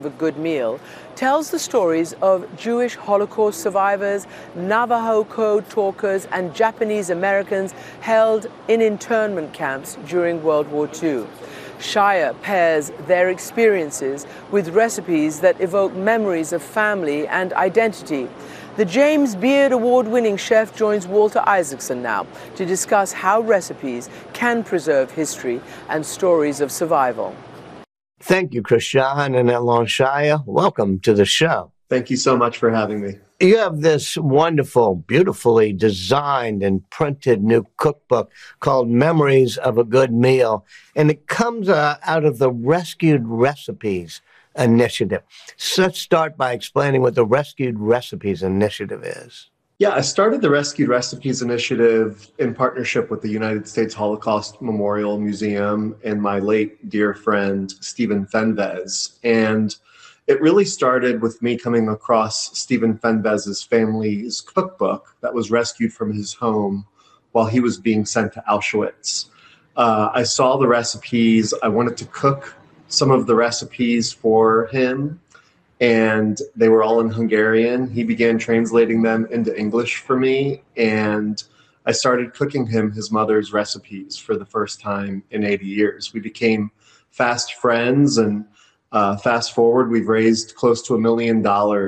A Good Meal tells the stories of Jewish Holocaust survivors, Navajo code talkers, and Japanese Americans held in internment camps during World War II. Shia pairs their experiences with recipes that evoke memories of family and identity. The James Beard Award-winning chef joins Walter Isaacson now to discuss how recipes can preserve history and stories of survival. Thank you, Christian and Elon Shia. Welcome to the show. Thank you so much for having me. You have this wonderful, beautifully designed and printed new cookbook called Memories of a Good Meal, and it comes out of the Rescued Recipes Initiative. So let's start by explaining what the Rescued Recipes Initiative is. Yeah, I started the Rescued Recipes Initiative in partnership with the United States Holocaust Memorial Museum and my late dear friend, Stephen Fenves. And it really started with me coming across Stephen Fenves' family's cookbook that was rescued from his home while he was being sent to Auschwitz. I saw the recipes. I wanted to cook some of the recipes for him, and they were all in Hungarian. He began translating them into English for me, and I started cooking him his mother's recipes for the first time in 80 years. We became fast friends, and fast forward, we've raised close to $1 million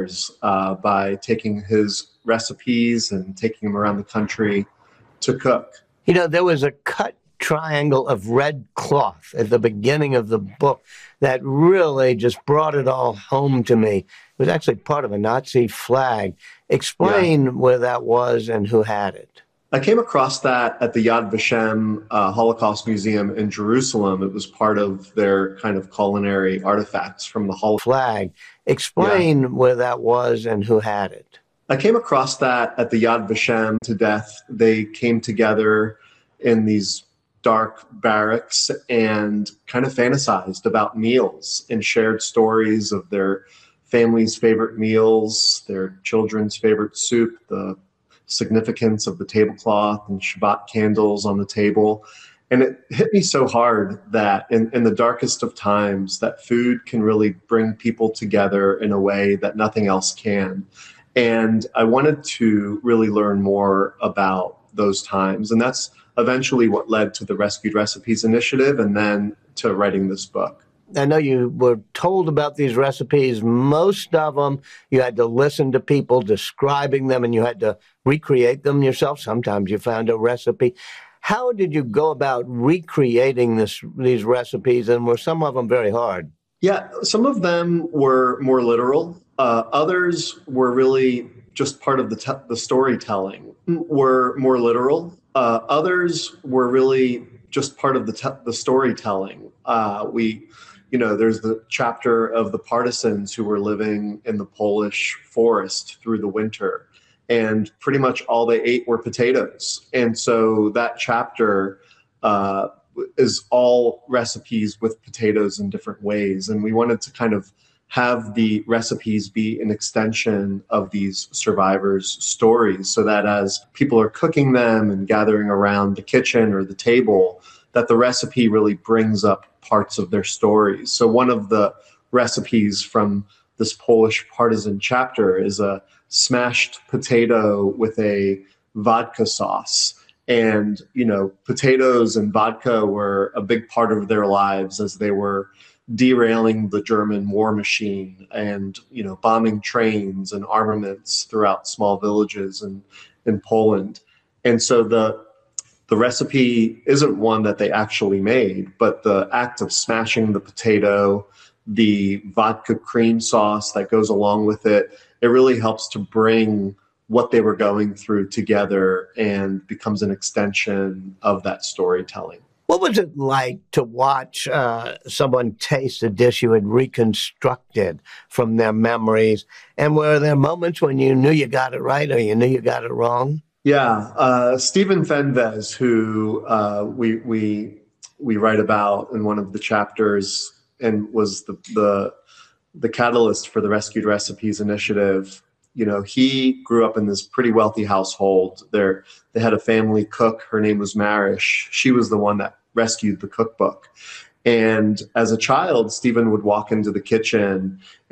by taking his recipes and taking them around the country to cook. You know, there was a cut triangle of red cloth at the beginning of the book that really just brought it all home to me. It was actually part of a Nazi flag. Explain where that was and who had it. I came across that at the Yad Vashem Holocaust Museum in Jerusalem. It was part of their kind of culinary artifacts from the Holocaust flag. Explain where that was and who had it. I came across that at the Yad Vashem to death. They came together in these dark barracks and kind of fantasized about meals and shared stories of their family's favorite meals, their children's favorite soup, the significance of the tablecloth and Shabbat candles on the table. And it hit me so hard that in the darkest of times, that food can really bring people together in a way that nothing else can. And I wanted to really learn more about those times. And that's eventually what led to the Rescued Recipes Initiative and then to writing this book. I know you were told about these recipes. Most of them, you had to listen to people describing them and you had to recreate them yourself. Sometimes you found a recipe. How did you go about recreating these recipes, and were some of them very hard? Yeah, some of them were more literal. Others were really just part of the storytelling, were more literal. Others were really just part of the storytelling. There's the chapter of the partisans who were living in the Polish forest through the winter, and pretty much all they ate were potatoes. And so that chapter is all recipes with potatoes in different ways. And we wanted to kind of have the recipes be an extension of these survivors' stories so that as people are cooking them and gathering around the kitchen or the table, that the recipe really brings up parts of their stories. So one of the recipes from this Polish partisan chapter is a smashed potato with a vodka sauce. And, potatoes and vodka were a big part of their lives as they were derailing the German war machine and, bombing trains and armaments throughout small villages in Poland. And so the recipe isn't one that they actually made, but the act of smashing the potato, the vodka cream sauce that goes along with it, it really helps to bring what they were going through together and becomes an extension of that storytelling. What was it like to watch someone taste a dish you had reconstructed from their memories? And were there moments when you knew you got it right or you knew you got it wrong? Yeah, Stephen Fenves, who we write about in one of the chapters and was the catalyst for the Rescued Recipes Initiative. He grew up in this pretty wealthy household. They had a family cook. Her name was Marish. She was the one that rescued the cookbook. And as a child, Stephen would walk into the kitchen